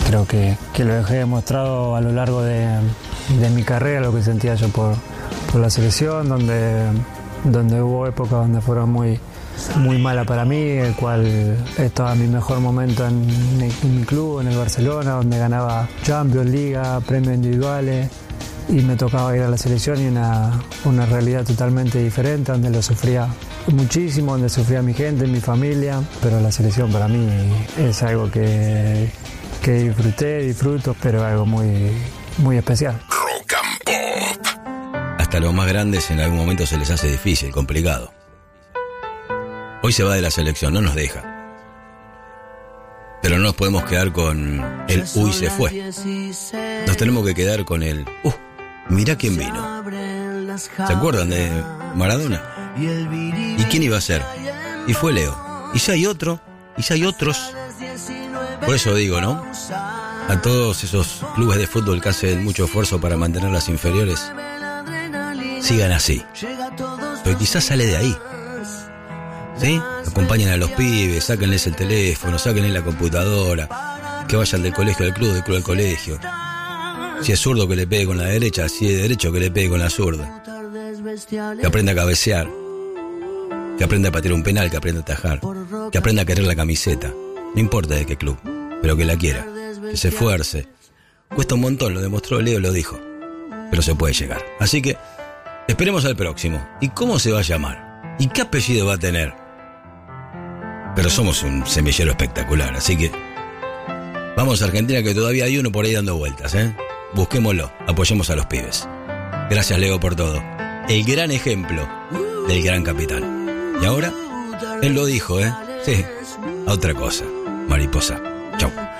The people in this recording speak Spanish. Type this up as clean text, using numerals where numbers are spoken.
Creo que lo dejé demostrado a lo largo de mi carrera, lo que sentía yo por la selección, donde hubo épocas donde fueron muy mala para mí, el cual estaba en mi mejor momento en mi club, en el Barcelona, donde ganaba Champions, Liga, premios individuales, y me tocaba ir a la selección y una realidad totalmente diferente, donde lo sufría muchísimo, donde sufría mi gente, mi familia, pero la selección para mí es algo que disfruto, pero algo muy, muy especial. Rock and Pop. Hasta los más grandes en algún momento se les hace difícil, complicado. Hoy se va de la selección, no nos deja. Pero no nos podemos quedar con el uy se fue. Nos tenemos que quedar con el mirá quién vino. ¿Se acuerdan de Maradona? ¿Y quién iba a ser? Y fue Leo. Y ya hay otro, y ya hay otros. Por eso digo, ¿no? A todos esos clubes de fútbol que hacen mucho esfuerzo para mantener las inferiores, sigan así. Pero quizás sale de ahí. ¿Sí? Acompañen a los pibes, sáquenles el teléfono, sáquenles la computadora, que vayan del colegio al club, del club al colegio. Si es zurdo, que le pegue con la derecha, si es derecho, que le pegue con la zurda. Que aprenda a cabecear, que aprenda a patear un penal, que aprenda a atajar, que aprenda a querer la camiseta. No importa de qué club, pero que la quiera, que se esfuerce. Cuesta un montón, lo demostró Leo, lo dijo, pero se puede llegar. Así que esperemos al próximo. ¿Y cómo se va a llamar? ¿Y qué apellido va a tener? Pero somos un semillero espectacular, así que vamos a Argentina, que todavía hay uno por ahí dando vueltas, ¿eh? Busquémoslo, apoyemos a los pibes. Gracias, Leo, por todo. El gran ejemplo del gran capitán. Y ahora, él lo dijo, ¿eh? Sí, a otra cosa. Mariposa. Chau.